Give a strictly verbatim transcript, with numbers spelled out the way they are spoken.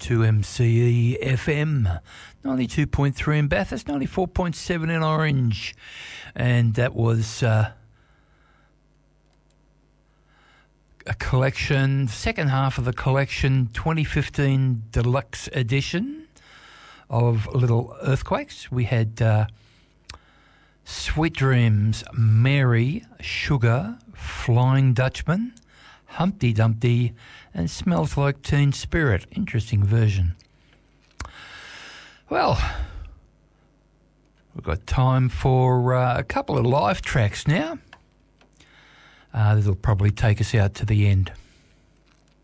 two M C E F M, ninety-two point three in Bathurst, ninety-four point seven in Orange. And that was uh, a collection, second half of the collection, twenty fifteen Deluxe Edition of Little Earthquakes. We had uh, Sweet Dreams, Mary, Sugar, Flying Dutchman, Humpty Dumpty, and Smells Like Teen Spirit. Interesting version. Well, we've got time for uh, a couple of live tracks now. Uh, that'll probably take us out to the end.